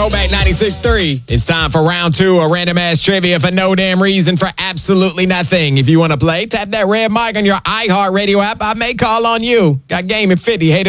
Throwback 96.3. It's time for round 2 of random ass trivia for no damn reason for absolutely nothing. If you want to play, tap that red mic on your iHeartRadio app. I may call on you. Got game at 50. Hater